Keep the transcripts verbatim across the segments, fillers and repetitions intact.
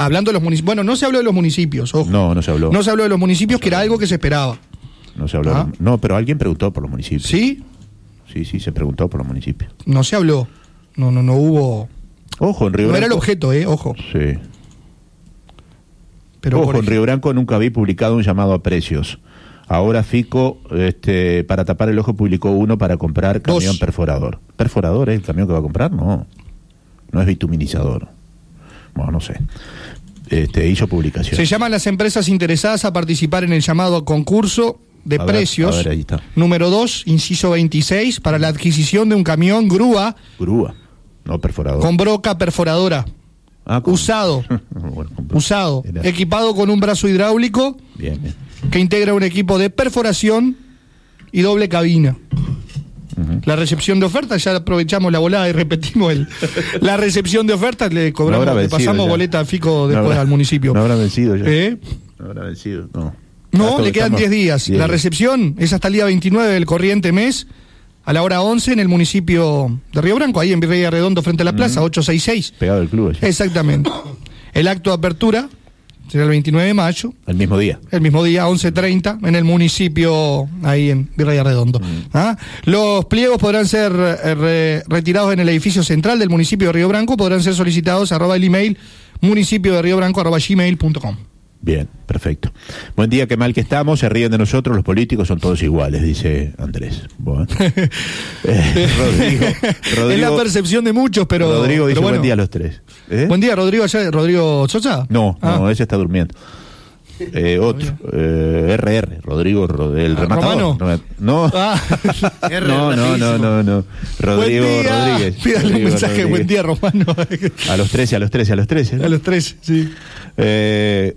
hablando de los municipios. Bueno, no se habló de los municipios, ojo. No, no se habló. No se habló de los municipios, no que era algo que se esperaba. No se habló. ¿Ah? No, pero alguien preguntó por los municipios. ¿Sí? Sí, sí, se preguntó por los municipios. No se habló. No, no, no hubo. Ojo, en Río No Branco. era el objeto, ¿eh? Ojo. Sí. Pero Ojo, por en Río Branco nunca vi publicado un llamado a precios. Ahora Fico, este, para tapar el ojo, publicó uno para comprar camión Dos. perforador. ¿Perforador es el camión que va a comprar? No. No es bituminizador. Bueno, no sé. Este, hizo publicación. Se llaman las empresas interesadas a participar en el llamado a concurso de A ver, precios. a ver, ahí está. Número dos, inciso veintiséis, para la adquisición de un camión grúa Grúa, no perforador. con broca perforadora. Ah, con- Usado. Bueno, con broca. Usado. Era- Equipado con un brazo hidráulico Bien, bien. que integra un equipo de perforación y doble cabina. Ujú. La recepción de ofertas, ya aprovechamos la volada y repetimos el, la recepción de ofertas, le cobramos, No habrá le vencido pasamos ya. boleta a Fico No después habrá- al municipio. No habrá vencido ya. ¿Eh? No habrá vencido, no. No, Ah, todo le quedan estamos- diez días. diez La días. recepción es hasta el día veintinueve del corriente mes, a la hora once, en el municipio de Río Branco, ahí en Virrey Arredondo, frente a la plaza, ochocientos sesenta y seis. Pegado del club allá. Exactamente. El acto de apertura será el veintinueve de mayo, El mismo día. el mismo día, once treinta, en el municipio, ahí en Virrey Arredondo. ¿Ah? Los pliegos podrán ser eh, re- retirados en el edificio central del municipio de Río Branco, podrán ser solicitados arroba el email municipio de Río Branco arroba gmail punto com. Bien, perfecto. Buen día, qué mal que estamos, se ríen de nosotros, los políticos son todos iguales, dice Andrés. Bueno. Eh, Rodrigo, Rodrigo, Es la percepción de muchos, pero. Rodrigo dice pero bueno. buen día a los tres. ¿Eh? Buen día, Rodrigo, allá, Rodrigo Sosa. No, Ah. no, ese está durmiendo. Eh, otro, eh, R R, Rodrigo, Ro- el Ah, rematador. Romano. No, Ah. no, no, no, no, no. Rodrigo Buen día. Rodríguez. Pídale un Rodrigo mensaje, Rodríguez. buen día, Romano. A los trece, a los trece, a los trece. ¿no? A los tres, sí. Eh,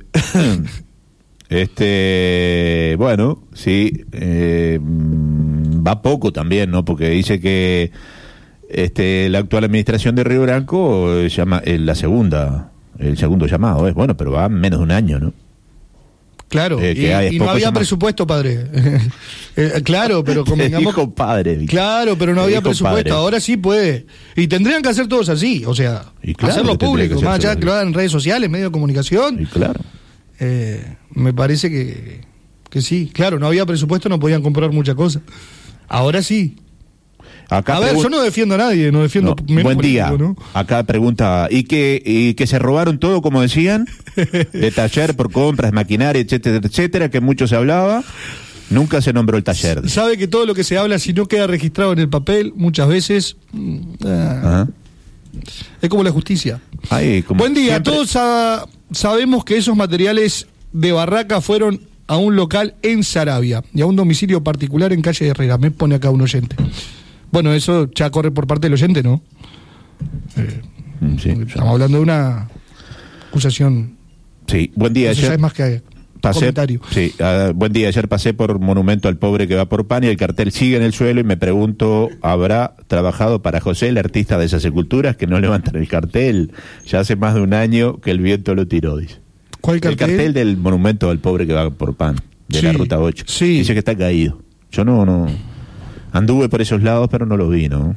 este, bueno, sí, eh, mm, va poco también, ¿no? Porque dice que este la actual administración de Río Branco eh, llama eh, la segunda, el segundo llamado, es bueno, pero va menos de un año, ¿no? Claro, Eh, y, que hay y no poco había llama- presupuesto, padre. Eh, claro, pero Te convengamos. dijo padre, Víctor. Claro, pero no Te había dijo presupuesto. padre. Ahora sí puede. Y tendrían que hacer todos así, o sea, Y claro hacerlo que tendría público, que más hacerse allá de que lo hagan en redes sociales, medios de comunicación. Y claro. Eh, me parece que, que sí. Claro, no había presupuesto, no podían comprar muchas cosas. Ahora sí. Acá A ver, pregun- yo no defiendo a nadie, no defiendo. No, menos buen día. político, ¿no? Acá pregunta, ¿y que, ¿y que se robaron todo, como decían? De taller por compras, maquinaria, etcétera, etcétera, que mucho se hablaba. Nunca se nombró el taller. Sabe que todo lo que se habla, si no queda registrado en el papel, muchas veces mm, ah, Ajá. es como la justicia. Ahí, como Buen día, siempre- todos sa- sabemos que esos materiales de Barraca fueron a un local en Saravia y a un domicilio particular en calle Herrera. Me pone acá un oyente. Bueno, eso ya corre por parte del oyente, ¿no? Eh, Mm, sí, estamos hablando de una acusación. sí. Buen día, Eso ya ayer es más que pasé, comentario. sí, ah, buen día, ayer pasé por Monumento al Pobre que va por pan y el cartel sigue en el suelo y me pregunto, ¿habrá trabajado para José, el artista de esas sepulturas, que no levantan el cartel? Ya hace más de un año que el viento lo tiró, dice. ¿Cuál cartel? El cartel del Monumento al Pobre que va por pan, de Sí, la Ruta ocho. sí. Dice que está caído. Yo no, no... Anduve por esos lados, pero no lo vi, ¿no?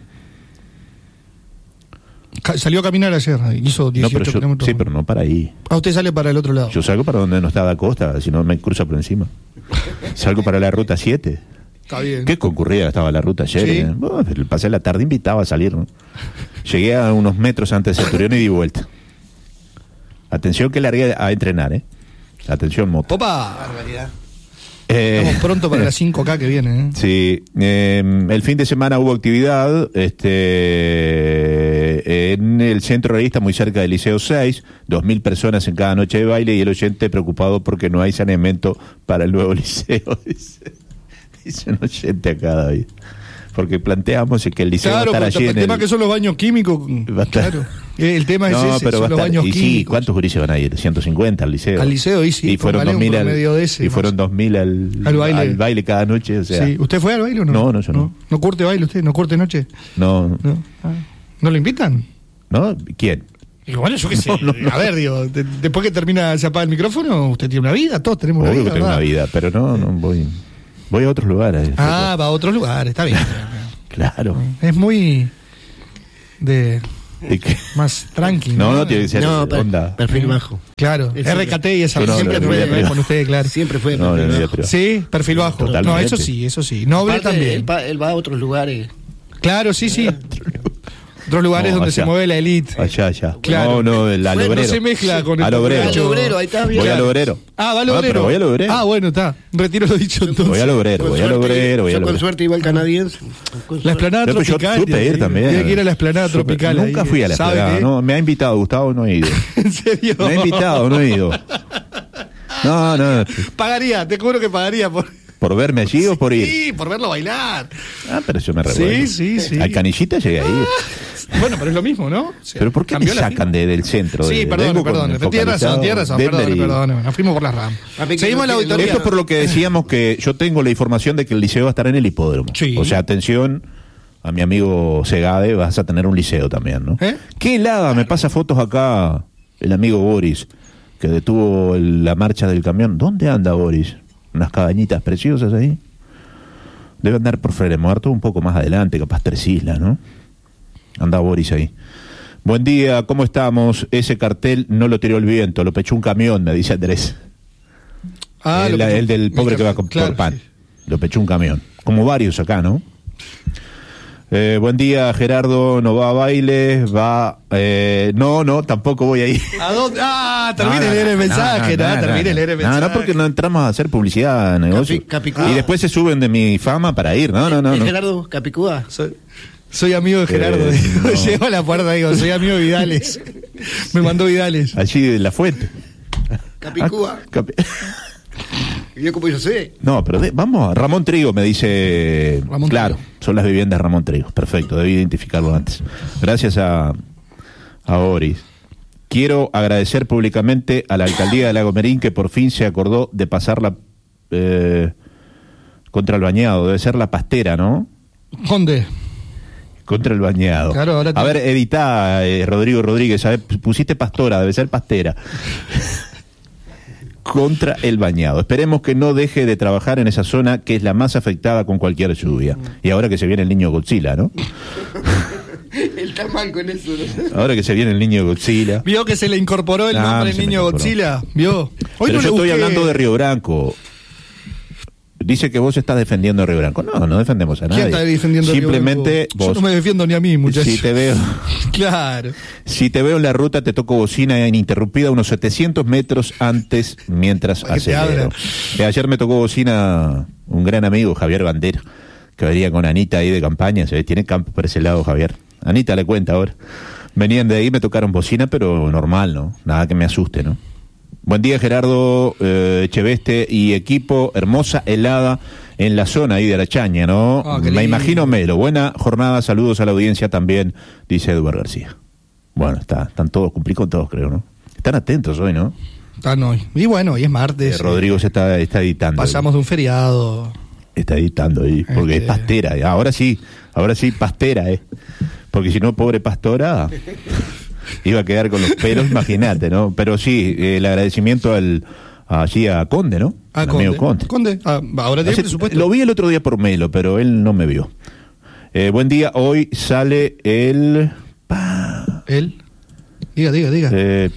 Ca- Salió a caminar ayer, hizo No, dieciocho pero yo, kilómetros. sí, pero no para ahí. Ah, usted sale para el otro lado. Yo salgo para donde no está Da Costa, si no me cruza por encima. Salgo para la Ruta siete. Está bien. Qué concurrida estaba la ruta ayer. Sí. ¿eh? Bueno, pasé la tarde invitaba a salir, ¿no? Llegué a unos metros antes de Centurión y di vuelta. Atención que largué a entrenar, ¿eh? Atención, moto. ¡Opa! Barbaridad. Eh, Estamos pronto para las cinco K que viene, ¿eh? Sí, eh, el fin de semana hubo actividad este, en el centro realista muy cerca del Liceo seis, dos mil personas en cada noche de baile y el oyente preocupado porque no hay saneamiento para el nuevo liceo, dice, dice un oyente acá, David. Porque planteamos que el liceo Claro, va a porque estar allí el en tema el... que son los baños químicos. Va a estar- Claro. El tema No, es ese, pero va a son los estar- baños y sí, químicos. ¿cuántos gurises van a ir? ciento cincuenta al liceo. Al liceo, y sí, Y fueron póngale un dos mil al, promedio de ese, y más. fueron dos mil al, Al baile. al baile cada noche, o sea... Sí. ¿Usted fue al baile o no? No, no, yo no. ¿No curte baile usted? ¿No curte noche? No, no. ¿No? Ah. ¿No lo invitan? ¿No? ¿Quién? Digo, bueno, yo qué sé. No, no, no. A ver, digo, de- después que termina, se apaga el micrófono, usted tiene una vida, todos tenemos una Obvio vida. que tengo ¿verdad? una vida, pero no, no voy. Voy a otros lugares. Ah, va a otros lugares, está bien. Claro. Es muy de ¿Y qué? Más tranqui. No, no, tiene que ser No, per- onda. perfil bajo. Claro, Es R K T y esa No, no, siempre no, fue no, no, no. con ustedes, claro. Siempre fue de No, perfil no, no, bajo. pero- Sí, perfil bajo. Totalmente. No, eso sí, eso sí. Noble Aparte, también. Él va, él va a otros lugares. Claro, sí, sí. Otros lugares No, donde allá. se mueve la élite. Allá, allá. Claro. No, no, el al Bueno, obrero. No se mezcla con el Al obrero. Al obrero, ahí está bien. Voy al Claro. obrero. Ah, va al Ah, obrero. pero voy al obrero. Ah, bueno, está. Retiro lo dicho entonces. Voy al obrero, Con voy al suerte- obrero, voy yo al con obrero. suerte iba al canadiense. Con La suerte. esplanada Pero yo tropical. supe ir también. Tiene que ir a la esplanada Supe- tropical. Nunca ahí, fui a la ¿sabe esplanada, qué? no, me ha invitado Gustavo, no he ido. ¿En serio? Me ha invitado, no he ido. No, no, Pagaría, te juro que pagaría por. ¿por verme allí o por ir? Sí, por verlo bailar. Ah, pero yo me revuelvo. Sí, sí, sí. Al Canillita llegué a ir. Bueno, pero es lo mismo, ¿no? O sea, ¿Pero por qué me cambió la sacan firma. de- del centro? Sí, De- perdón, vengo con- perdón. Tienes razón, focalizado tienes razón. Denver Perdón, y- perdón. Nos fuimos por las RAM. Papi, que Seguimos no la tiene- auditoría. Esto es por lo que decíamos que yo tengo la información de que el liceo va a estar en el hipódromo. Sí. O sea, atención a mi amigo Segade, vas a tener un liceo también, ¿no? ¿Eh? Qué helada, me pasa fotos acá el amigo Boris, que detuvo el- la marcha del camión. ¿Dónde anda Boris? Unas cabañitas preciosas ahí. Debe andar por Freire Muerto un poco más adelante, capaz Tres Islas, ¿no? Anda Boris ahí. Buen día, ¿cómo estamos? Ese cartel no lo tiró el viento, lo pechó un camión, me dice Andrés. Ah, el, lo que- el del pobre que va con, claro, por pan. sí. Lo pechó un camión. Como varios acá, ¿no? Eh, buen día, Gerardo. No va a baile, va... eh, no, no, tampoco voy a ir. ¿A dónde? Ah, termine No, de no, leer el no, mensaje, no, ¿no? no, Termine de no. leer el No, mensaje. no, porque no entramos a hacer publicidad de negocio. Capi- Capicúa. Y después se suben de mi fama para ir. No, no, no. ¿Es no. Gerardo Capicúa? Soy, soy amigo de Gerardo. Eh, digo. no. Llego a la puerta y digo, soy amigo de Vidales. Me mandó Vidales. Allí de la fuente. Capicúa. Ah, capi- Y yo como yo sé. No, pero de- vamos a Ramón Trigo, me dice. Ramón claro, Trigo. son las viviendas Ramón Trigo. Perfecto, debí identificarlo antes. Gracias a, a Boris. Quiero agradecer públicamente a la alcaldía de Lago Merín que por fin se acordó de pasar la eh, contra el bañado. Debe ser la pastera, ¿no? ¿Dónde? Contra el bañado. Claro, ahora a te- ver, editá, eh, Rodrigo Rodríguez. A ver, pusiste pastora, debe ser pastera. Contra el bañado. Esperemos que no deje de trabajar en esa zona que es la más afectada con cualquier lluvia. Y ahora que se viene el niño Godzilla, ¿no? Él está mal con eso. ¿no? Ahora que se viene el niño Godzilla. ¿Vio que se le incorporó el Ah, nombre se del me niño incorporó. Godzilla? ¿Vio? Pero no yo le estoy busqué- hablando de Río Branco. Dice que vos estás defendiendo a Río Branco. No, no defendemos a nadie. ¿Quién está defendiendo a Río Simplemente Branco? Yo vos. no me defiendo ni a mí, muchachos. Si te veo, Claro. si te veo en la ruta, te toco bocina ininterrumpida unos setecientos metros antes mientras Para que te acelero. abra. Eh, ayer me tocó bocina un gran amigo, Javier Bandera, que venía con Anita ahí de campaña. Se ve, tiene campo por ese lado, Javier. Anita le cuenta ahora. Venían de ahí, me tocaron bocina, pero normal, ¿no? Nada que me asuste, ¿no? Buen día, Gerardo eh, Echeveste y equipo. Hermosa helada en la zona ahí de la Chaña, ¿no? Ah, qué Me lindo. imagino Melo. Buena jornada, saludos a la audiencia también, dice Eduardo García. Bueno, está, están todos, cumplí con todos, creo, ¿no? Están atentos hoy, ¿no? Están hoy. Y bueno, hoy es martes. Eh, Rodrigo se está, está editando. Pasamos de un feriado. Está editando ahí, porque Este- es pastera. eh. Ahora sí, ahora sí, pastera, ¿eh? Porque si no, pobre pastora, iba a quedar con los pelos, imagínate, ¿no? Pero sí, eh, el agradecimiento al allí a Conde, ¿no? Ah, Al Conde. amigo Conde. Conde. Ah, ahora tiene Hace- presupuesto. Lo vi el otro día por Melo, pero él no me vio. Eh, buen día, hoy sale el pa, Él. Diga, diga, diga. eh,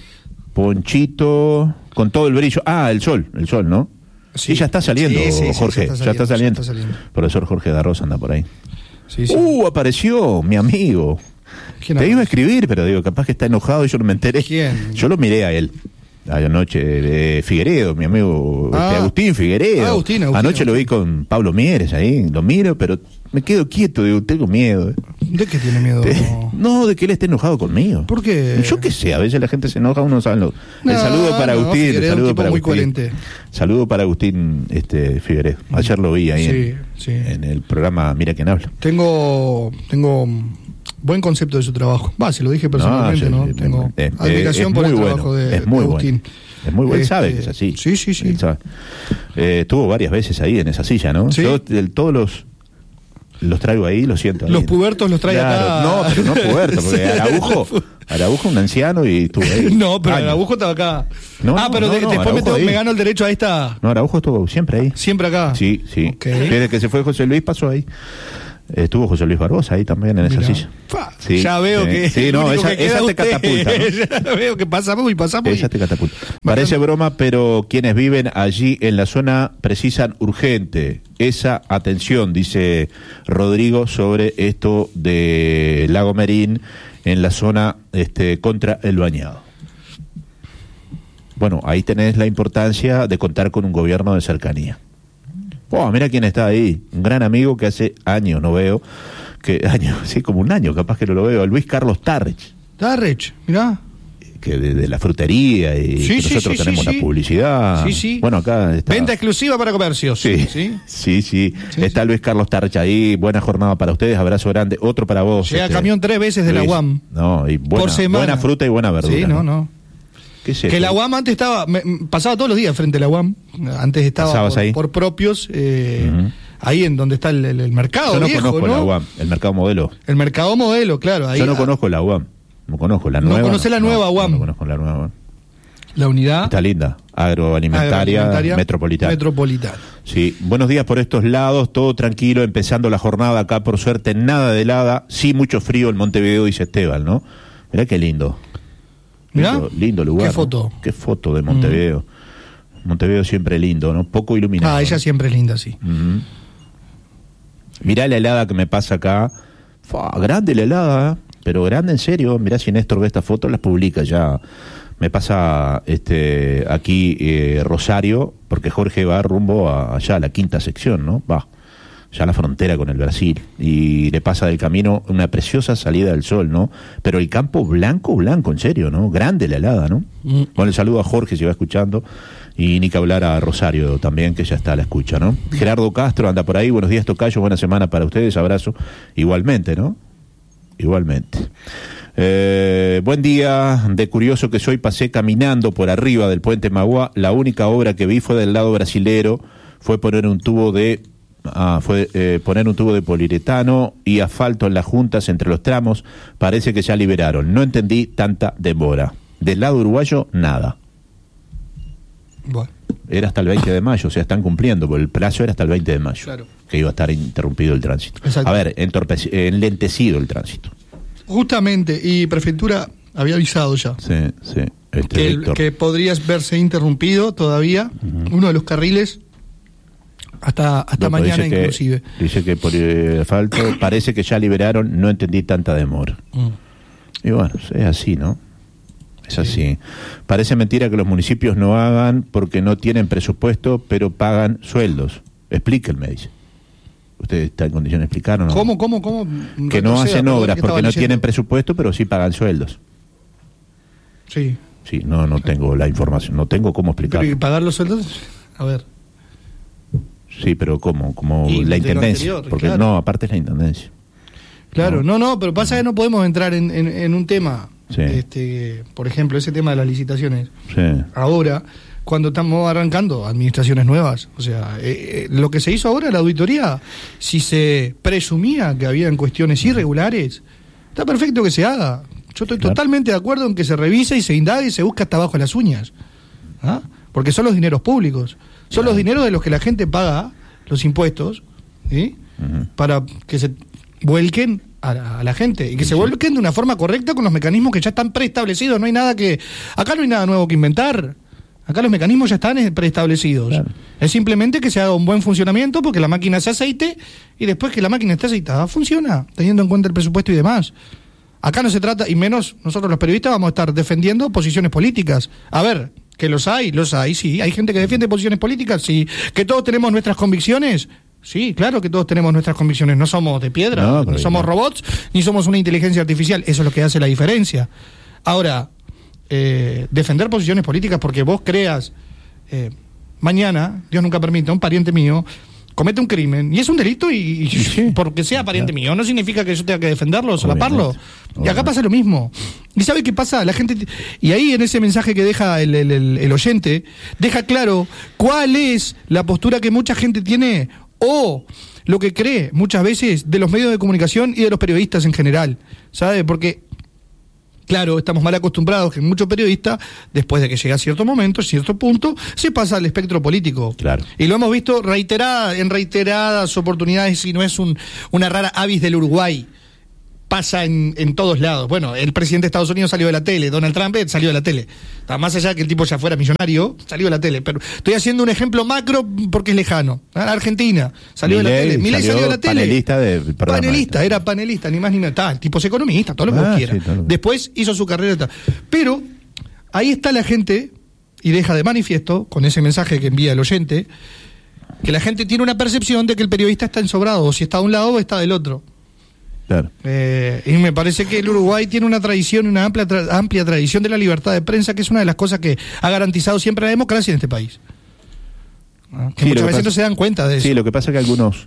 Ponchito con todo el brillo. Ah, el sol, el sol, ¿no? Sí. Sí, ya está saliendo, Sí, sí, sí, Jorge. ya está ya está saliendo, saliendo. ya está saliendo. Profesor Jorge Darrosa anda por ahí. Sí, sí. Uh, apareció mi amigo. ¿Quién Te habla? iba a escribir, pero digo, capaz que está enojado y yo no me enteré. ¿Quién? Yo lo miré a él. Anoche, de Figueredo, mi amigo Ah. este, Agustín Figueredo. Ah, Agustín, Agustín, Anoche lo vi Agustín. con Pablo Mieres ahí, lo miro, pero me quedo quieto, digo, tengo miedo. ¿De qué tiene miedo? De- no, de que él esté enojado conmigo. ¿Por qué? Yo qué sé, a veces la gente se enoja, uno sabe lo... No, el saludo para no, Agustín, el Figueredo es un saludo tipo para muy Agustín. coherente. Saludo para Agustín este, Figueredo. Ayer lo vi ahí Sí, en, sí. en el programa Mira quién habla. Tengo, tengo buen concepto de su trabajo. Va, se lo dije personalmente, No, ¿no? sí, Tengo es- admiración es por el muy trabajo bueno, de, es muy de bueno. Agustín. Es muy bueno, él Este, sabe que es así. Sí, sí, sí. Él sabe. Eh, estuvo varias veces ahí en esa silla, ¿no? Sí. Yo el- todos los los traigo ahí, lo siento. ahí. Los pubertos los trae Claro, acá. No, pero no pubertos, porque Sí. Araujo, Araujo un anciano y estuvo ahí. No, pero años. Araujo estaba acá. No, ah, no, pero no, de- no, después me, Araujo tengo- ahí. me gano el derecho a esta. No, Araujo estuvo siempre ahí. Siempre acá. Sí, sí. Ok. Desde que se fue José Luis pasó ahí. Estuvo José Luis Barbosa ahí también en Mirá. esa silla. Fa, Sí, ya veo sí, que. sí, el no, único esa- que queda esa te usted. catapulta, ¿no? Ya veo que pasamos y pasamos. Esa y- te catapulta. Bacán. Parece broma, pero quienes viven allí en la zona precisan urgente esa atención, dice Rodrigo, sobre esto de Lago Merín en la zona este, contra el Bañado. Bueno, ahí tenés la importancia de contar con un gobierno de cercanía. Oh, mira quién está ahí, un gran amigo que hace años no veo, que años, sí, como un año capaz que no lo veo, Luis Carlos Tarrich, Tarrech, mirá. que de, de la frutería y Sí, que sí, nosotros sí, tenemos sí, la sí. publicidad. Sí, sí. Bueno, acá está. Venta exclusiva para comercios. Sí, ¿Sí? sí, sí, Sí, está sí. Luis Carlos Tarrich ahí, buena jornada para ustedes, abrazo grande, otro para vos. Llega este, camión tres veces de la Luis. U A M. No, y buena, Por semana. buena fruta y buena verdura. Sí, no, no. ¿Qué es Que esto? la U A M antes estaba, me- m- pasaba todos los días frente a la U A M, antes estaba ¿Pasabas por, ahí? por propios, eh, Ujú. ahí en donde está el, el- el mercado Yo no viejo, conozco ¿no? la U A M, el mercado modelo. El mercado modelo, claro. Ahí, Yo no ah, conozco la U A M, no conozco la No nueva. conocés la nueva U A M. No, no conozco la nueva U A M. la unidad Está linda, agroalimentaria, agroalimentaria metropolitana. metropolitana. Sí, buenos días por estos lados, todo tranquilo, empezando la jornada acá, por suerte, nada de helada, sí mucho frío en Montevideo, dice Esteban, ¿no? Mirá qué lindo. Mirá, Lindo, lindo lugar. qué ¿no? foto. Qué foto de Montevideo. Montevideo siempre lindo, ¿no? Poco iluminado. Ah, ella ¿no? siempre es linda, sí. Ujú. Mirá la helada que me pasa acá. Fua, grande la helada, ¿eh? Pero grande en serio. Mirá si Néstor ve esta foto, las publica ya. Me pasa este aquí eh, Rosario, porque Jorge va rumbo a, allá a la quinta sección, ¿no? Va, ya a la frontera con el Brasil. Y le pasa del camino una preciosa salida del sol, ¿no? Pero el campo blanco, blanco, en serio, ¿no? Grande la helada, ¿no? Mm. Bueno, el saludo a Jorge si va escuchando. Y ni que hablar a Rosario también, que ya está a la escucha, ¿no? Gerardo Castro anda por ahí. Buenos días, tocayo. Buena semana para ustedes. Abrazo. Igualmente, ¿no? Igualmente. Eh, buen día, de curioso que soy, pasé caminando por arriba del puente Magua. La única obra que vi fue del lado brasilero, fue poner un tubo de ah, fue eh, poner un tubo de poliuretano y asfalto en las juntas entre los tramos. Parece que ya liberaron. No entendí tanta demora. Del lado uruguayo, nada. Bueno, Era hasta el veinte de mayo, o sea, están cumpliendo, porque el plazo era hasta el veinte de mayo, Claro. que iba a estar interrumpido el tránsito. Exacto. A ver, entorpeci- enlentecido el tránsito. justamente, y Prefectura había avisado ya Sí, sí. Este, que, Víctor. que podría verse interrumpido todavía uno de los carriles hasta hasta Bueno, mañana dice que- inclusive. dice que por el asfalto parece que ya liberaron, no entendí tanta demora. Mm. Y bueno, es así, ¿no? Es así. Parece mentira que los municipios no hagan porque no tienen presupuesto, pero pagan sueldos. Explíquenme, dice. ¿Usted está en condición de explicar o no? ¿Cómo, cómo, cómo? Que no Retroceda, hacen perdón, obras que porque estaba no leyendo. tienen presupuesto, pero sí pagan sueldos. Sí. Sí, no, no tengo la información, no tengo cómo Pero ¿y explicarlo. pagar los sueldos? A ver. Sí, pero ¿cómo? Como Y la de lo intendencia. anterior, Porque claro. no, aparte es la intendencia. Claro, No. no, no, pero pasa que no podemos entrar en, en, en un tema, Sí. este, por ejemplo, ese tema de las licitaciones. Sí. Ahora, cuando estamos arrancando administraciones nuevas, o sea, eh, eh, lo que se hizo ahora, la auditoría, si se presumía que habían cuestiones irregulares, está perfecto que se haga. Yo estoy Claro. totalmente de acuerdo en que se revise y se indague y se busque hasta abajo de las uñas. ¿Ah? Porque son los dineros públicos, son los dineros de los que la gente paga los impuestos, ¿sí? Ujú. Para que se vuelquen a la, a la gente y que se vuelquen de una forma correcta con los mecanismos que ya están preestablecidos. No hay nada que acá no hay nada nuevo que inventar. Acá los mecanismos ya están eh, preestablecidos. Claro. Es simplemente que se haga un buen funcionamiento porque la máquina se aceite y después que la máquina esté aceitada funciona, teniendo en cuenta el presupuesto y demás. Acá no se trata, y menos nosotros los periodistas vamos a estar defendiendo posiciones políticas. A ver, que los hay, los hay, sí. Hay gente que defiende posiciones políticas, sí. Que todos tenemos nuestras convicciones. Sí, claro que todos tenemos nuestras convicciones. No somos de piedra, No, no, pero somos no. robots, ni somos una inteligencia artificial. Eso es lo que hace la diferencia. Ahora, eh, defender posiciones políticas porque vos creas, eh, mañana, Dios nunca permita, un pariente mío comete un crimen y es un delito y, y Sí. porque sea pariente mío no significa que yo tenga que defenderlo o solaparlo. Obviamente. Y acá Obviamente. pasa lo mismo. ¿Y sabe qué pasa? La gente, y ahí en ese mensaje que deja el, el- el- el oyente, deja claro cuál es la postura que mucha gente tiene o lo que cree muchas veces de los medios de comunicación y de los periodistas en general. ¿Sabe? Porque Claro, estamos mal acostumbrados que muchos periodistas, después de que llega a cierto momento, cierto punto, se pasa al espectro político. Claro. Y lo hemos visto reiterada, en reiteradas oportunidades, y no es un, una rara avis del Uruguay. Pasa en, en todos lados. Bueno, el presidente de Estados Unidos salió de la tele, Donald Trump salió de la tele. Más allá de que el tipo ya fuera millonario, salió de la tele. Pero estoy haciendo un ejemplo macro porque es lejano. Argentina salió Milei de la tele. Milei salió de la tele. Panelista de programa. Panelista, era panelista, ni más ni menos. Está, el tipo es economista, todo lo que Ah, vos quieras. sí, todo lo que- Después hizo su carrera. Está. Pero ahí está la gente, y deja de manifiesto, con ese mensaje que envía el oyente, que la gente tiene una percepción de que el periodista está ensobrado, o si está de un lado o está del otro. Claro. Eh, y me parece que el Uruguay tiene una tradición, una amplia, tra- amplia tradición de la libertad de prensa, que es una de las cosas que ha garantizado siempre la democracia en este país. Ah, que Sí, muchas lo que veces pasa- no se dan cuenta de eso. Sí, lo que pasa es que algunos...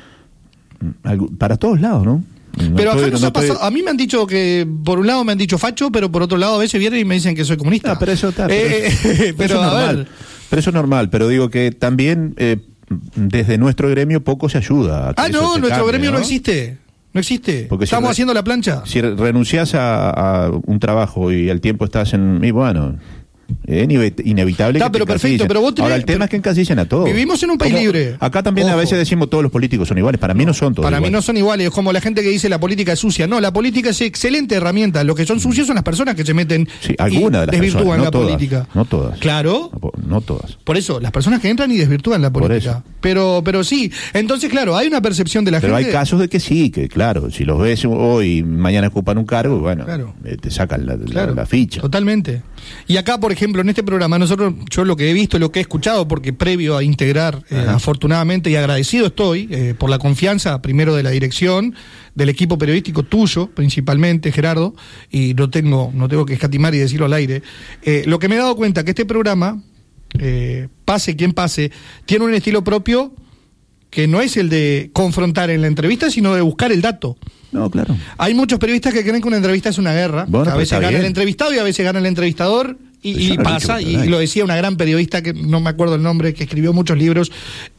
algu- Para todos lados, ¿no? No Pero acá estoy- nos no ha estoy- pasado, a mí me han dicho que, por un lado me han dicho facho, pero por otro lado a veces vienen y me dicen que soy comunista. Ah, pero eso está... Pero, Eh, pero pero eso es a normal. ver, Pero eso es normal, pero digo que también eh, desde nuestro gremio poco se ayuda. A que ah, eso no, se nuestro cambie, gremio no existe. No existe. Porque si Estamos re- haciendo la plancha. Si re- renuncias a, a un trabajo y al tiempo estás en... Y bueno, es ine- inevitable Está, que te pero perfecto, encasillen. pero vos tenés- Ahora, el tema pero- es que encasillan a todos. Vivimos en un país Como- libre. Acá también a Ojo. veces decimos todos los políticos son iguales. Para mí no son todos Para mí iguales. no son iguales, es como la gente que dice la política es sucia. No, la política es excelente herramienta. Lo que son sucias son las personas que se meten Sí, y algunas de las desvirtúan personas, no la todas, política. no todas. Claro. No, po- no todas. Por eso, las personas que entran y desvirtúan la Por política. eso. Pero, pero sí, entonces claro, hay una percepción de la Pero hay gente. casos de que sí, que claro, si los ves hoy y mañana ocupan un cargo, bueno, Claro. eh, te sacan la, la- Claro, la ficha. Totalmente. Y acá, por ejemplo, en este programa, nosotros, yo lo que he visto, lo que he escuchado, porque previo a integrar, eh, Ajá. afortunadamente y agradecido estoy eh, por la confianza, primero de la dirección, del equipo periodístico tuyo, principalmente, Gerardo, y no tengo, no tengo que escatimar y decirlo al aire. Eh, lo que me he dado cuenta que este programa, eh, pase quien pase, tiene un estilo propio que no es el de confrontar en la entrevista, sino de buscar el dato. No, claro. Hay muchos periodistas que creen que una entrevista es una guerra, Bueno, que a pero veces está gana bien. el entrevistado y a veces gana el entrevistador, y, Pero y yo no he pasa, dicho que y, no hay. lo decía una gran periodista, que no me acuerdo el nombre, que escribió muchos libros,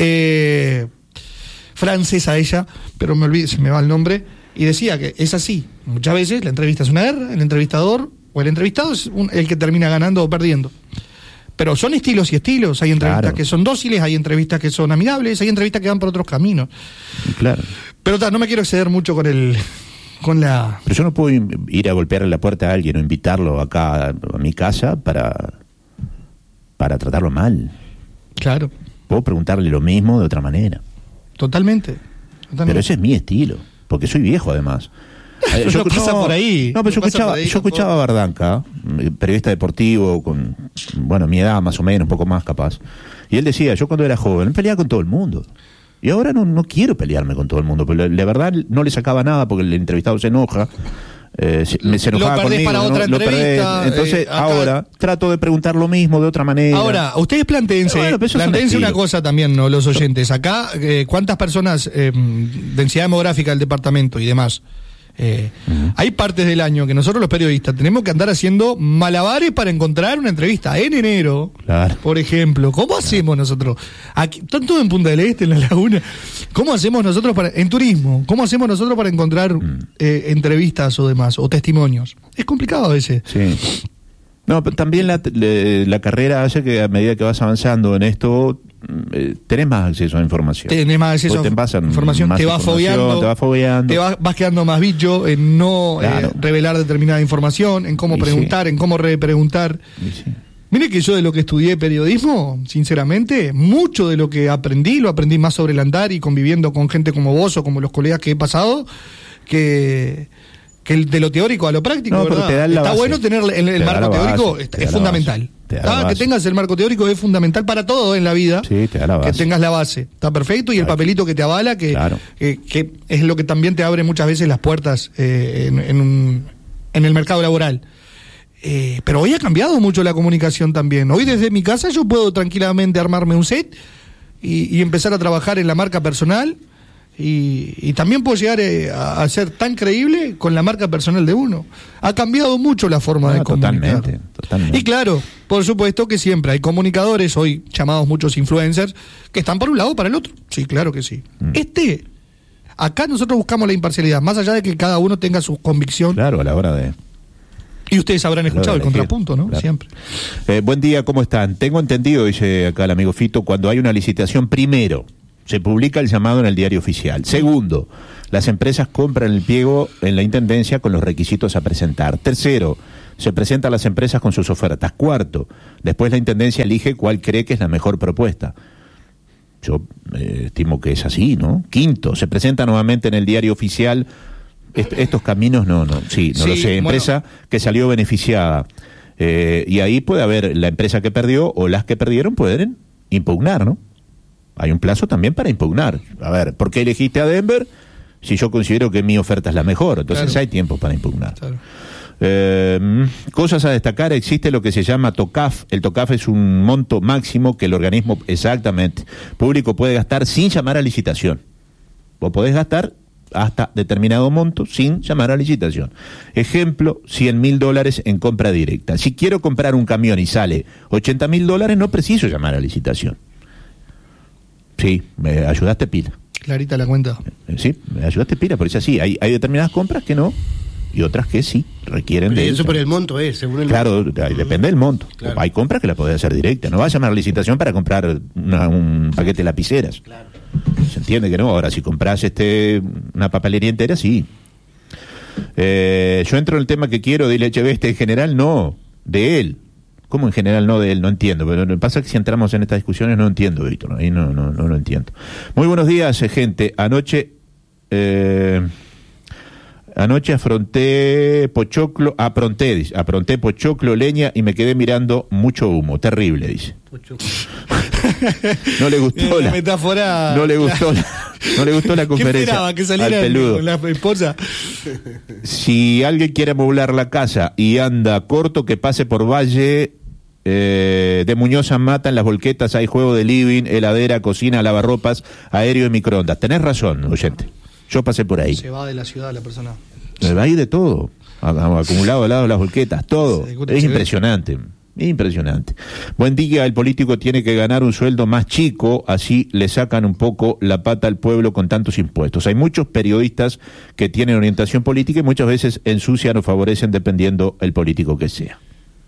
eh, francesa ella, pero me olvidé, se me va el nombre, y decía que es así, muchas veces la entrevista es una guerra, el entrevistador o el entrevistado es un- el que termina ganando o perdiendo. Pero son estilos y estilos, hay entrevistas Claro. que son dóciles, hay entrevistas que son amigables, hay entrevistas que van por otros caminos. Claro. Pero ta, no me quiero exceder mucho con el con la Pero yo no puedo in- ir a golpearle la puerta a alguien o invitarlo acá a, a mi casa para, para tratarlo mal. claro, Puedo preguntarle lo mismo de otra manera. totalmente. totalmente. Pero ese es mi estilo, porque soy viejo además. Eh, No pasa por ahí. No, pero yo No pasa escuchaba, por ahí yo tampoco. escuchaba a Bardanca, eh, periodista deportivo, con, bueno, mi edad más o menos, un poco más capaz. Y él decía, yo cuando era joven peleaba con todo el mundo. Y ahora no, no quiero pelearme con todo el mundo, pero la, la verdad no le sacaba nada porque el entrevistado se enoja. Eh, se, me- se Lo enojaba perdés conmigo, para ¿no? otra Lo perdés. entrevista, Entonces eh, acá- ahora trato de preguntar lo mismo de otra manera. Ahora, ustedes planteense, Pero bueno, pero eso es un planteense una estilo. cosa también, ¿no? Los oyentes. Acá, eh, ¿cuántas personas, eh, densidad demográfica del departamento y demás? Eh, Ujú. Hay partes del año que nosotros los periodistas tenemos que andar haciendo malabares para encontrar una entrevista en enero, Claro. por ejemplo. ¿Cómo hacemos nosotros? Aquí, tanto en Punta del Este, en La Laguna. ¿Cómo hacemos nosotros para, en turismo, cómo hacemos nosotros para encontrar Mm. eh, entrevistas o demás, o testimonios? Es complicado a veces. Sí. No, pero también la, le- la carrera hace que a medida que vas avanzando en esto, eh, tenés más acceso a información. Tenés más acceso Porque te a pasan información, más te va información, fogueando, te va fogueando. te va- vas quedando más bicho en no Claro. eh, revelar determinada información, en cómo Y preguntar, en cómo repreguntar. Y sí. Mire que yo de lo que estudié periodismo, sinceramente, mucho de lo que aprendí, lo aprendí más sobre el andar y conviviendo con gente como vos o como los colegas que he pasado, que, que el de lo teórico a lo práctico, No, porque ¿verdad? te da la Está base. bueno tener el, el Te da marco la base, teórico, te es, da es la fundamental. base, te da la Ah, que base. tengas el marco teórico es fundamental para todo en la vida. Sí, te da la base. Que tengas la base. Está perfecto. Y el Claro. papelito que te avala, que, Claro. que, que es lo que también te abre muchas veces las puertas eh, en, en, un- en el mercado laboral. Eh, pero hoy ha cambiado mucho la comunicación también. Hoy desde mi casa yo puedo tranquilamente armarme un set y, y empezar a trabajar en la marca personal. Y, y también puedo llegar eh, a, a ser tan creíble con la marca personal de uno. Ha cambiado mucho la forma Ah, de comunicar. totalmente, totalmente. Y claro, por supuesto que siempre hay comunicadores, hoy llamados muchos influencers, que están para un lado o para el otro. Sí, claro que sí. Mm. Este, acá nosotros buscamos la imparcialidad, más allá de que cada uno tenga su convicción. Claro, a la hora de... Y ustedes habrán escuchado el contrapunto, ¿no? Claro. Siempre. Eh, buen día, ¿cómo están? Tengo entendido, dice acá el amigo Fito, cuando hay una licitación, primero, se publica el llamado en el diario oficial. Segundo, las empresas compran el pliego en la Intendencia con los requisitos a presentar. Tercero, se presentan las empresas con sus ofertas. Cuarto, después la Intendencia elige cuál cree que es la mejor propuesta. Yo eh, estimo que es así, ¿no? Quinto, se presenta nuevamente en el diario oficial. Est- estos caminos, no, no, sí, no Sí, lo sé. Empresa bueno. que salió beneficiada. Eh, y ahí puede haber la empresa que perdió o las que perdieron pueden impugnar, ¿no? Hay un plazo también para impugnar. A ver, ¿por qué elegiste a Denver si yo considero que mi oferta es la mejor? Entonces Claro. hay tiempo para impugnar. Claro. Eh, cosas a destacar, existe lo que se llama TOCAF. El TOCAF es un monto máximo que el organismo, exactamente, público puede gastar sin llamar a licitación. Vos podés gastar hasta determinado monto sin llamar a licitación. Ejemplo, cien mil dólares en compra directa. Si quiero comprar un camión y sale ochenta mil dólares, no preciso llamar a licitación. Sí, me ayudaste pila. Clarita la cuenta. Eh, Sí, me ayudaste pila, porque es así. Hay, hay determinadas compras que no y otras que sí requieren Pero de eso eso. por el monto es, según el Claro, monto. ahí depende del monto. Claro. Hay compras que la podés hacer directa. No vas a llamar a licitación para comprar una- un paquete de lapiceras. Claro. Se entiende que no. Ahora, si compras este, una papelería entera, sí. Eh, yo entro en el tema que quiero de I L H B este en general, no, de él. ¿Cómo en general no de él? No entiendo. Pero lo que pasa es que si entramos en estas discusiones no entiendo, Víctor. Ahí no, no, no lo entiendo. Muy buenos días, eh, gente. Anoche... Eh, Anoche afronté pochoclo, apronté, dice, apronté pochoclo, leña y me quedé mirando mucho humo. Terrible, dice. No le gustó La la, metáfora. no le gustó la, no le gustó la ¿Qué conferencia esperaba? ¿Que al saliera peludo. con la esposa? Si alguien quiere amoblar la casa y anda corto, que pase por Valle eh, de Muñoz San Mata. En las volquetas hay juego de living, heladera, cocina, lavarropas, aéreo y microondas. Tenés razón, oyente. Yo pasé por ahí. Se va de la ciudad la persona. Me va a ir de todo, a- a- acumulado al lado de las volquetas, todo. Se discute Es el impresionante, impresionante. Buen día, el político tiene que ganar un sueldo más chico, así le sacan un poco la pata al pueblo con tantos impuestos. Hay muchos periodistas que tienen orientación política y muchas veces ensucian o favorecen dependiendo el político que sea.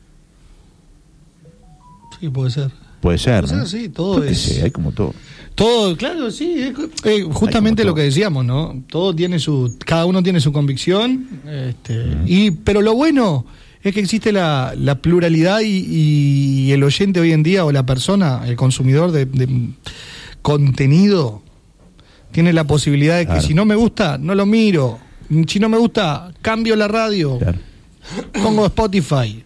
Sí, puede ser. Puede ser, Puede ¿no? ser, sí, todo Yo qué es- sé, hay como todo. Todo, claro, sí, es, eh, justamente Hay como lo que todo. decíamos, ¿no? Todo tiene su, cada uno tiene su convicción, este, y pero lo bueno es que existe la, la pluralidad y, y el oyente hoy en día o la persona, el consumidor de, de contenido tiene la posibilidad de que Claro. si no me gusta no lo miro, si no me gusta cambio la radio, Claro. pongo Spotify,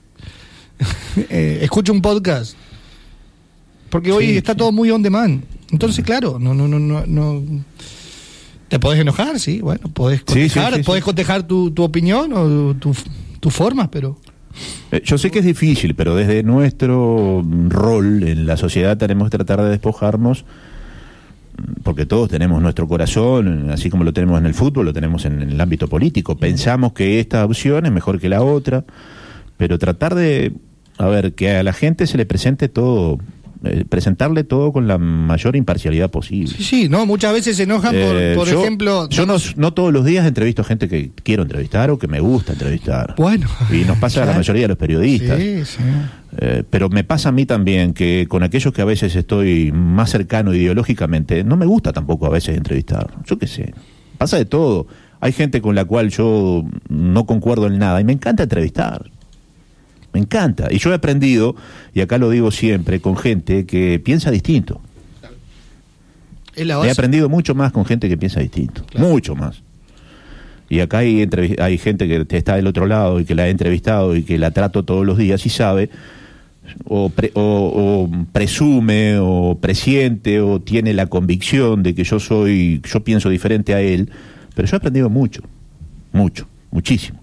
eh, escucho un podcast. Porque hoy Sí, está sí. todo muy on demand. Entonces, claro, no, no, no, no, no. Te podés enojar, sí, bueno, podés Sí, cotejar, sí, sí, podés sí. cotejar tu, tu opinión o tu, tu forma, pero Eh, Yo sé que es difícil, pero desde nuestro mm, rol en la sociedad tenemos que tratar de despojarnos, mm, porque todos tenemos nuestro corazón, así como lo tenemos en el fútbol, lo tenemos en, en el ámbito político. Pensamos que esta opción es mejor que la otra, pero tratar de, a ver, que a la gente se le presente todo, eh, presentarle todo con la mayor imparcialidad posible. sí, sí, no, muchas veces se enojan Eh, por, por yo, ejemplo. yo no, no todos los días entrevisto gente que quiero entrevistar o que me gusta entrevistar. Bueno. Y nos pasa a la Claro. mayoría de los periodistas. Sí, sí. Eh, pero me pasa a mí también que con aquellos que a veces estoy más cercano ideológicamente, no me gusta tampoco a veces entrevistar. Yo qué sé, pasa de todo. Hay gente con la cual yo no concuerdo en nada y me encanta entrevistar. Me encanta. Y yo he aprendido, y acá lo digo siempre, con gente que piensa distinto. Es la He base. aprendido mucho más con gente que piensa distinto. Claro. Mucho más. Y acá hay, entrevi- hay gente que te está del otro lado y que la he entrevistado y que la trato todos los días y sabe, o, pre- o, o presume, o presiente, o tiene la convicción de que yo soy, yo pienso diferente a él, pero yo he aprendido mucho, mucho, muchísimo.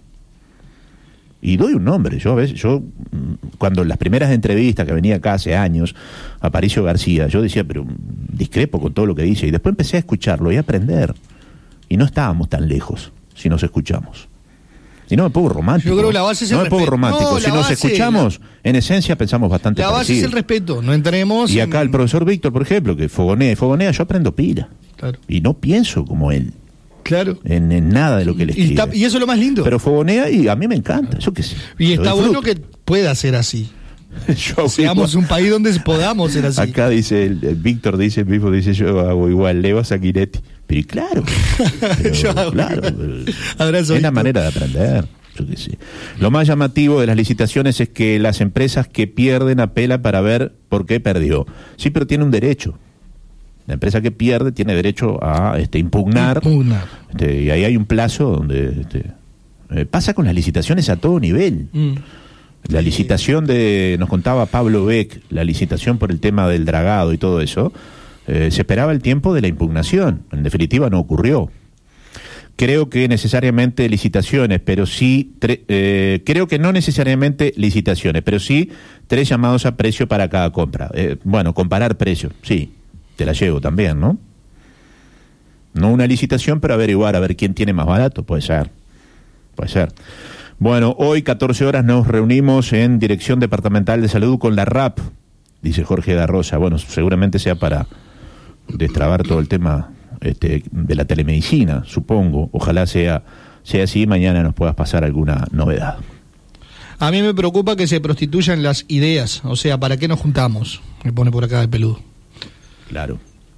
Y doy un nombre, yo a veces, yo, mm, cuando en las primeras entrevistas que venía acá hace años, a Aparicio García, yo decía, pero mm, discrepo con todo lo que dice, y después empecé a escucharlo y a aprender, y no estábamos tan lejos si nos escuchamos. Y no me pongo romántico. Yo creo que la base es el no me pongo respeto. romántico. No, si la nos base, escuchamos, en esencia pensamos bastante La base es parecido. el respeto, no entremos. Y en- acá el profesor Víctor, por ejemplo, que fogonea y fogonea, yo aprendo pila. Claro. Y no pienso como él. Claro. En, en nada de lo que le Y, escribe. está- y eso es lo más lindo. Pero fogonea y a mí me encanta, yo qué sé. y lo está bueno disfruto. que pueda ser así. Yo Seamos igual- un país donde podamos ser así. Acá dice, el, el Víctor dice mismo, dice yo hago igual, Leo a Sanguinetti. Pero claro, pero, Yo hago claro, igual. pero Abrazo, es la Víctor. manera de aprender. Yo qué sé. Lo más llamativo de las licitaciones es que las empresas que pierden apelan para ver por qué perdió. Sí, pero tiene un derecho. La empresa que pierde tiene derecho a este, impugnar. Impugnar. Este, y ahí hay un plazo donde este, eh, pasa con las licitaciones a todo nivel. Mm. La licitación de, nos contaba Pablo Beck, la licitación por el tema del dragado y todo eso, eh, se esperaba el tiempo de la impugnación. En definitiva no ocurrió. Creo que necesariamente licitaciones, pero sí, tre- eh, creo que no necesariamente licitaciones, pero sí tres llamados a precio para cada compra. Eh, bueno, comparar precios, sí, te la llevo también, ¿no? No una licitación, pero averiguar a ver quién tiene más barato, puede ser, puede ser. Bueno, hoy catorce horas nos reunimos en Dirección Departamental de Salud con la R A P, dice Jorge da Rosa. Bueno, seguramente sea para destrabar todo el tema este, de la telemedicina, supongo. Ojalá sea, sea así y mañana nos puedas pasar alguna novedad. A mí me preocupa que se prostituyan las ideas. O sea, ¿para qué nos juntamos? Me pone por acá el peludo. Claro.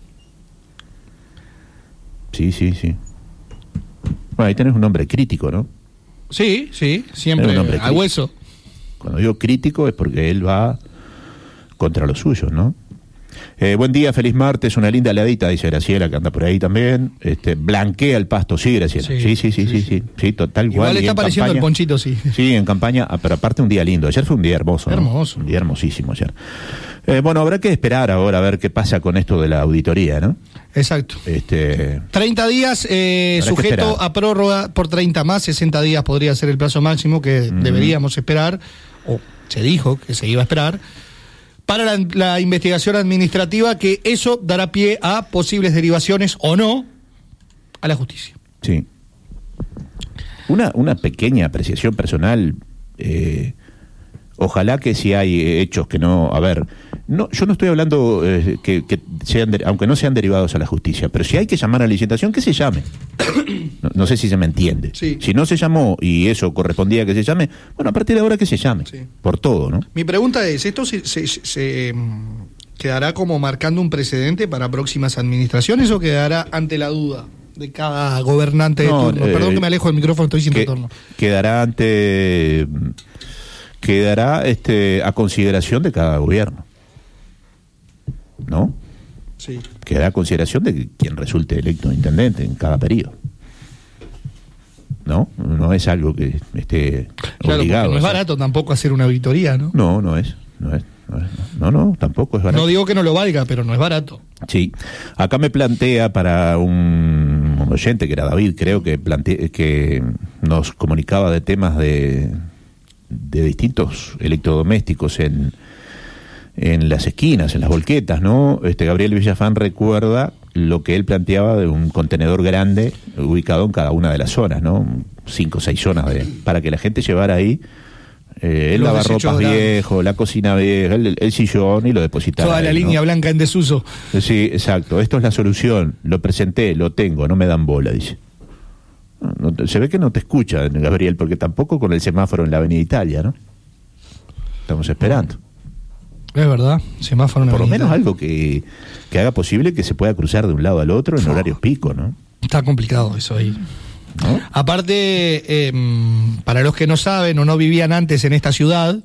Sí, sí, sí. Bueno, ahí tenés un hombre crítico, ¿no? Sí, sí, siempre Es un hombre al crítico. hueso. Cuando digo crítico es porque él va contra los suyos, ¿no? Eh, buen día, feliz martes, una linda heladita, dice Graciela, que anda por ahí también. Este, blanquea el pasto, sí, Graciela. Sí, sí, sí, sí, sí, sí, sí, total Igual igual. está apareciendo el ponchito, sí. Sí, en campaña, ah, pero aparte un día lindo. Ayer fue un día hermoso, ¿no? Hermoso. Un día hermosísimo ayer. Eh, bueno, habrá que esperar ahora a ver qué pasa con esto de la auditoría, ¿no? Exacto. Este, treinta días, eh, Habrá que sujeto esperar. a prórroga por treinta más, sesenta días podría ser el plazo máximo que Ujú. deberíamos esperar, o se dijo que se iba a esperar, para la, la investigación administrativa, que eso dará pie a posibles derivaciones o no a la justicia. sí. Una, una pequeña apreciación personal. Eh, ojalá que si hay eh, hechos que no, a ver, no, yo no estoy hablando eh, que, que sean, de- aunque no sean derivados a la justicia, pero si hay que llamar a la licitación, que se llame. No, no sé si se me entiende. Sí. Si no se llamó y eso correspondía a que se llame, bueno, a partir de ahora que se llame. Sí. Por todo, ¿no? Mi pregunta es, ¿esto se, se- se, mm, quedará como marcando un precedente para próximas administraciones o quedará ante la duda de cada gobernante de No, turno? eh, Perdón que me alejo del micrófono, estoy sin Que- retorno. quedará ante quedará este a consideración de cada gobierno, ¿no? Sí. Quedará a consideración de quien resulte electo intendente en cada periodo, ¿no? No es algo que esté Claro, obligado. porque no es a hacer. barato tampoco hacer una auditoría, ¿no? No, no es, no es, no es, no, no, tampoco es barato. No digo que no lo valga, pero no es barato. Sí, acá me plantea para un, un oyente que era David, creo que plante, que nos comunicaba de temas de, de distintos electrodomésticos en, en las esquinas, en las volquetas, ¿no? Este Gabriel Villafán recuerda lo que él planteaba de un contenedor grande ubicado en cada una de las zonas, ¿no? Cinco o seis zonas de, para que la gente llevara ahí eh, el Los lavarropas desechos grandes. viejo, la cocina vieja, el, el sillón y lo depositara. Toda la ahí, ¿no? línea blanca en desuso. Sí, exacto. Esto es la solución. Lo presenté, lo tengo, no me dan bola, dice. No, no, se ve que no te escucha, Gabriel, porque tampoco con el semáforo en la Avenida Italia, ¿no? Estamos esperando. Es verdad, semáforo en Por lo Avenida menos Italia. algo que, que haga posible que se pueda cruzar de un lado al otro en horarios pico, ¿no? Está complicado eso ahí. ¿No? Aparte, eh, para los que no saben o no vivían antes en esta ciudad,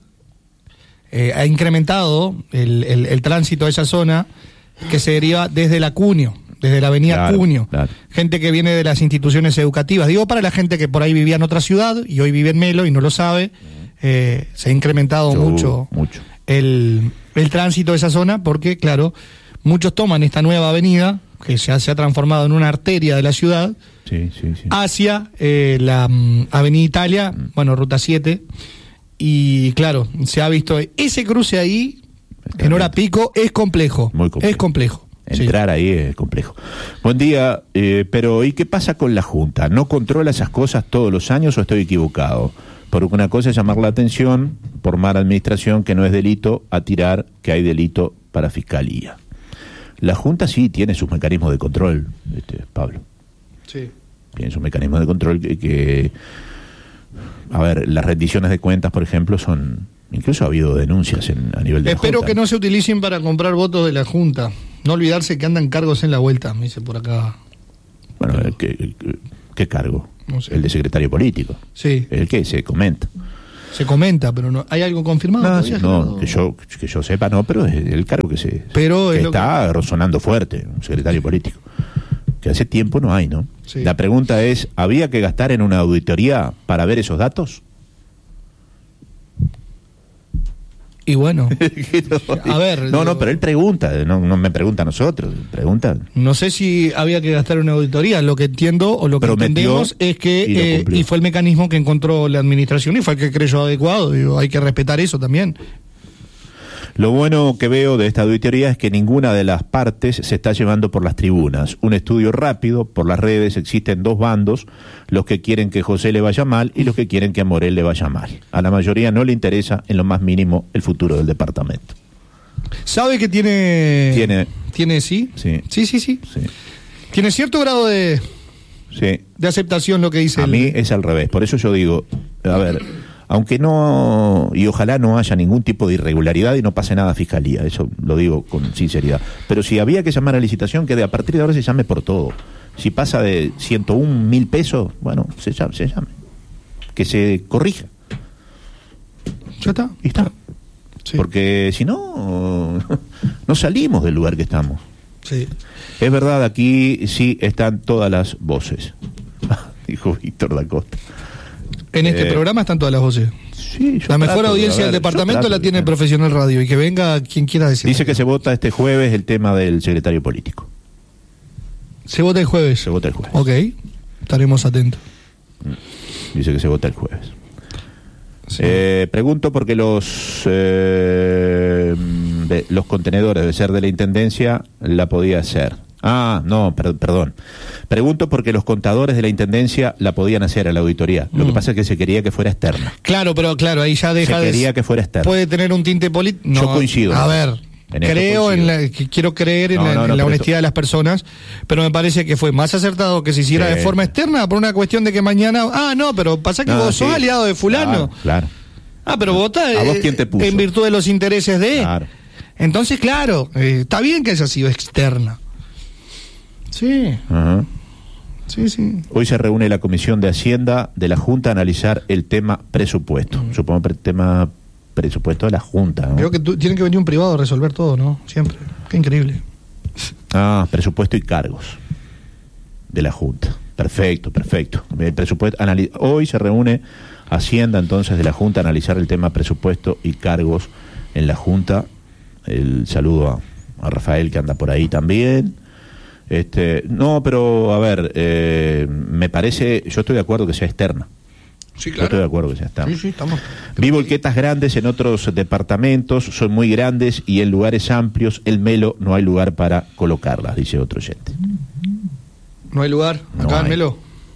eh, ha incrementado el, el- el tránsito a esa zona que se deriva desde la Cunio, desde la avenida Claro, Cunio. claro. Gente que viene de las instituciones educativas. Digo para la gente que por ahí vivía en otra ciudad y hoy vive en Melo y no lo sabe, eh, se ha incrementado Yo- mucho, mucho. El, el tránsito de esa zona porque, claro, muchos toman esta nueva avenida, que ya se ha transformado en una arteria de la ciudad, Sí, sí, sí. hacia eh, la mm, Avenida Italia, bueno, Ruta siete, y claro, se ha visto ese cruce ahí, en hora pico, es complejo, Muy complejo. es complejo. sí. Entrar ahí es complejo. Buen día, eh, pero ¿y qué pasa con la Junta? ¿No controla esas cosas todos los años o estoy equivocado? Porque una cosa es llamar la atención por mala administración, que no es delito, a tirar que hay delito para fiscalía. La Junta sí tiene sus mecanismos de control, este, Pablo. Sí. Tiene sus mecanismos de control que, que... A ver, las rendiciones de cuentas, por ejemplo, son... Incluso ha habido denuncias en, a nivel de Espero la Junta. que no se utilicen para comprar votos de la Junta. No olvidarse que andan cargos en la vuelta, me dice por acá. Bueno, ¿qué, qué, qué cargo? No sé. El de secretario político. Sí. El que se comenta. Se comenta, pero no hay algo confirmado. No, todavía, no que, yo, que yo sepa, no, pero es el cargo que se pero que es está que... resonando fuerte, un secretario político. Que hace tiempo no hay, ¿no? Sí. La pregunta es, ¿había que gastar en una auditoría para ver esos datos? Y bueno, no, a ver... No, no, digo, pero él pregunta, no, no me pregunta a nosotros, pregunta. No sé si había que gastar una auditoría, lo que entiendo o lo que Prometió entendemos es que y lo eh, cumplió. y fue el mecanismo que encontró la administración y fue el que creyó adecuado. Digo, hay que respetar eso también. Lo bueno que veo de esta auditoría es que ninguna de las partes se está llevando por las tribunas. Un estudio rápido, por las redes existen dos bandos, los que quieren que José le vaya mal y los que quieren que a Morel le vaya mal. A la mayoría no le interesa en lo más mínimo el futuro del departamento. ¿Sabe que tiene... Tiene... ¿Tiene sí? Sí. Sí, sí, sí. Sí. Tiene cierto grado de, Sí. de aceptación lo que dice A el- mí es al revés. Por eso yo digo, a ver, aunque no, y ojalá no haya ningún tipo de irregularidad y no pase nada a Fiscalía, eso lo digo con sinceridad. Pero si había que llamar a licitación, que de a partir de ahora se llame por todo. Si pasa de ciento un mil pesos, bueno, se llame, se llame. Que se corrija. ¿Ya está? Y está. Sí. Porque si no, no salimos del lugar que estamos. Sí. Es verdad, aquí sí están todas las voces, dijo Víctor da Costa. En este Eh, programa están todas las voces. Sí, yo La mejor trato, audiencia a ver, del departamento yo la trato, tiene ¿eh? el Profesional Radio y que venga quien quiera decir. Dice que se vota este jueves el tema del secretario político. Se vota el jueves. Se vota el jueves. Ok, estaremos atentos. Dice que se vota el jueves. Sí. Eh, pregunto porque los eh, de, los contenedores de ser de la Intendencia la podía hacer. Ah, no, per, perdón. Pregunto porque los contadores de la Intendencia la podían hacer a la auditoría. Lo Mm. que pasa es que se quería que fuera externa. Claro, pero claro, ahí ya deja Se de... quería que fuera externa. Puede tener un tinte político. No, Yo coincido. A ver, En esto creo coincido. en la, que quiero creer en No, la, no, en no, la pero honestidad esto- de las personas, pero me parece que fue más acertado que se hiciera Sí. de forma externa por una cuestión de que mañana... Ah, no, pero pasa que No, vos sos sí. aliado de fulano. Claro, claro. Ah, pero vota ¿A vos quién te puso? en virtud de los intereses de... Claro. Entonces, claro, eh, está bien que haya sido externa. Sí, Ajá. sí, sí. Hoy se reúne la Comisión de Hacienda de la Junta a analizar el tema presupuesto. Supongo el tema presupuesto de la Junta, ¿no? Creo que tú, tiene que venir un privado a resolver todo, ¿no? Siempre. Qué increíble. Ah, presupuesto y cargos de la Junta. Perfecto, perfecto. El presupuesto anali- Hoy se reúne Hacienda entonces de la Junta a analizar el tema presupuesto y cargos en la Junta. El saludo a, a Rafael que anda por ahí también. Este, no, pero a ver, eh, me parece, yo estoy de acuerdo que sea externa. Sí, Yo estoy de acuerdo que sea externa. Sí, sí, estamos. Vi volquetas grandes en otros departamentos, son muy grandes y en lugares amplios, el Melo no hay lugar para colocarlas, dice otro oyente. No hay lugar. No Acá, hay. Melo.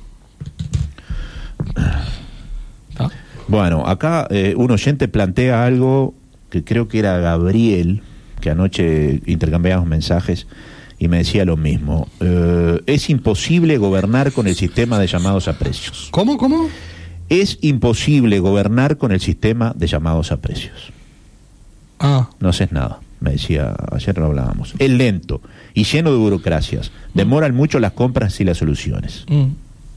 ¿Está? Bueno, acá eh, un oyente plantea algo que creo que era Gabriel, que anoche intercambiamos mensajes y me decía lo mismo. Eh, es imposible gobernar con el sistema de llamados a precios. ¿Cómo, cómo? Es imposible gobernar con el sistema de llamados a precios. Ah, No haces nada, me decía, ayer lo hablábamos. Es lento y lleno de burocracias. Demoran mucho las compras y las soluciones. mm.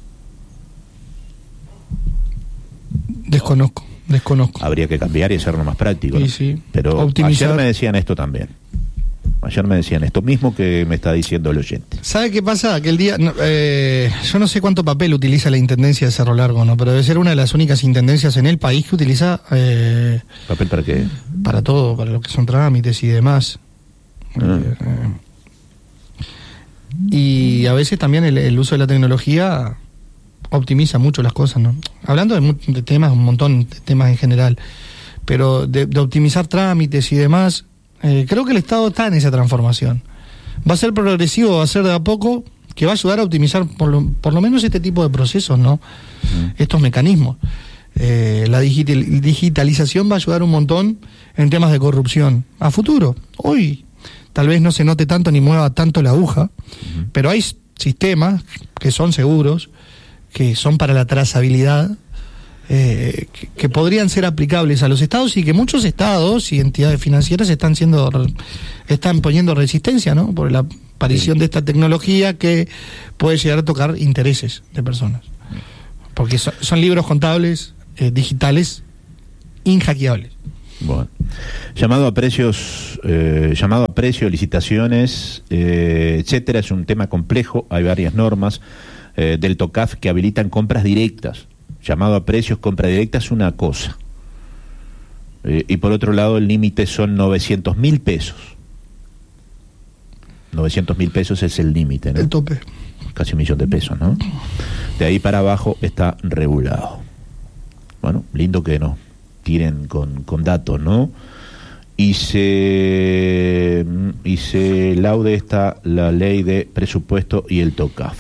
Desconozco, desconozco. Habría que cambiar y hacerlo más práctico, ¿no? Sí, sí. Pero Optimizar. ayer me decían esto también. Ayer me decían esto mismo que me está diciendo el oyente. ¿Sabe qué pasa? Aquel día, no, eh, yo no sé cuánto papel utiliza la Intendencia de Cerro Largo, ¿no? Pero debe ser una de las únicas intendencias en el país que utiliza eh, ¿Papel para qué? para todo, para lo que son trámites y demás. Ah. Eh, eh. Y a veces también el, el uso de la tecnología optimiza mucho las cosas, ¿no? Hablando de, mu- de temas, un montón de temas en general, pero de, de optimizar trámites y demás, eh, creo que el Estado está en esa transformación. Va a ser progresivo, va a ser de a poco, que va a ayudar a optimizar por lo, por lo menos este tipo de procesos, ¿no? Mm. Estos mecanismos. Eh, la digital, digitalización va a ayudar un montón en temas de corrupción. A futuro, hoy, tal vez no se note tanto ni mueva tanto la aguja, Ujú. pero hay s- sistemas que son seguros que son para la trazabilidad, eh, que, que podrían ser aplicables a los estados y que muchos estados y entidades financieras están siendo están poniendo resistencia, ¿no? Por la aparición sí. de esta tecnología que puede llegar a tocar intereses de personas. Porque son, son libros contables eh, digitales inhackeables. Bueno, llamado a precios, eh, llamado a precio, licitaciones, eh, etcétera, es un tema complejo. Hay varias normas eh, del TOCAF que habilitan compras directas. Llamado a precios, compra directa es una cosa. Eh, y por otro lado, el límite son novecientos mil pesos. novecientos mil pesos es el límite, ¿no? El tope. Casi un millón de pesos, ¿no? De ahí para abajo está regulado. Bueno, lindo que no tiren con, con datos, ¿no? Y se, y se laude esta la ley de presupuesto y el TOCAF.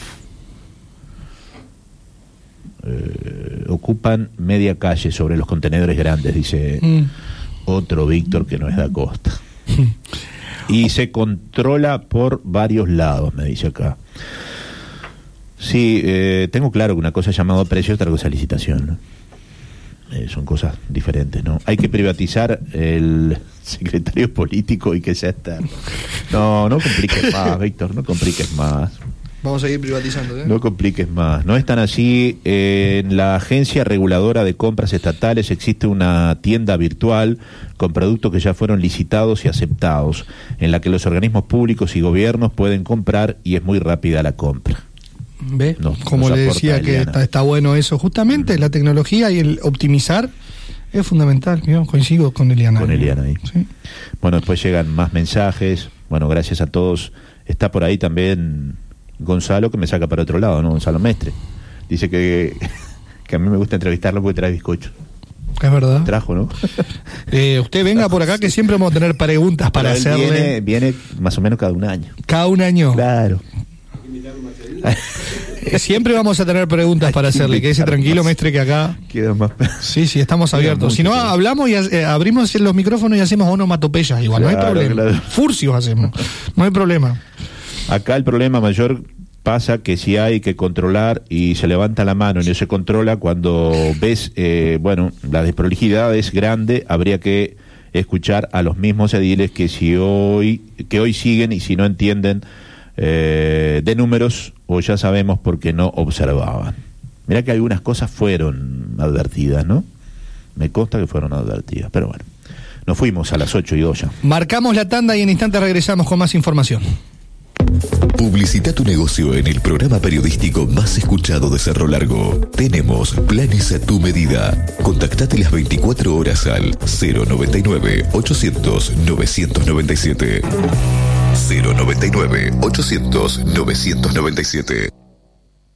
Eh, ocupan media calle sobre los contenedores grandes, dice mm. otro Víctor que no es de Acosta. Y se controla por varios lados, me dice acá. Sí, eh, tengo claro que una cosa es llamado precio y otra cosa es licitación, ¿no? Eh, son cosas diferentes, ¿no? Hay que privatizar el secretario político y que sea externo. No, no compliques más, Víctor, no compliques más. Vamos a seguir privatizando, ¿eh? No compliques más. No es tan así. Eh, en la Agencia Reguladora de Compras Estatales existe una tienda virtual con productos que ya fueron licitados y aceptados, en la que los organismos públicos y gobiernos pueden comprar y es muy rápida la compra. ¿Ve? No, Como le decía que está, está bueno eso. Justamente mm. la tecnología y el optimizar es fundamental. Yo coincido con Eliana. Con Eliana ahí. Sí. Bueno, después llegan más mensajes. Bueno, gracias a todos. Está por ahí también Gonzalo, que me saca para otro lado, ¿no? Gonzalo Mestre. Dice que, que a mí me gusta entrevistarlo porque trae bizcocho. Es verdad. Trajo, ¿no? Eh, usted venga por acá que siempre vamos a tener preguntas para Pero él hacerle. Viene, viene más o menos cada un año. Cada un año. Claro. Siempre vamos a tener preguntas para hacerle. Quédese tranquilo, Mestre, que acá queda más. Sí, sí, estamos abiertos. Si no, hablamos y eh, abrimos los micrófonos y hacemos onomatopeyas igual, claro, no hay problema. Claro. Furcios hacemos, no hay problema. Acá el problema mayor pasa que si hay que controlar y se levanta la mano y no se controla, cuando ves, eh, bueno, la desprolijidad es grande, habría que escuchar a los mismos ediles que si hoy, que hoy siguen y si no entienden eh, de números, o ya sabemos porque no observaban. Mirá que algunas cosas fueron advertidas, ¿no? Me consta que fueron advertidas, pero bueno, nos fuimos a las ocho y dos ya. Marcamos la tanda y en instantes regresamos con más información. Publicita tu negocio en el programa periodístico más escuchado de Cerro Largo. Tenemos planes a tu medida. Contactate las veinticuatro horas al cero noventa y nueve, ochocientos, novecientos noventa y siete. cero noventa y nueve, ochocientos, novecientos noventa y siete.